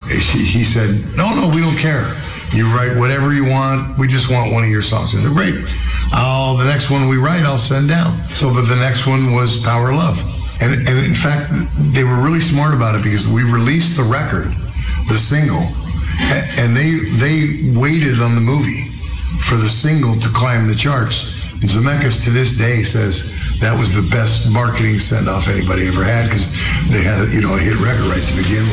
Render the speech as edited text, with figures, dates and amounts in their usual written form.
he said, no, we don't care. You write whatever you want. We just want one of your songs. I said, great. The next one we write, I'll send down. But the next one was Power Love. And in fact, they were really smart about it because we released the record, the single, and they waited on the movie for the single to climb the charts. And Zemeckis to this day says that was the best marketing send-off anybody ever had because they had a hit record right to begin with.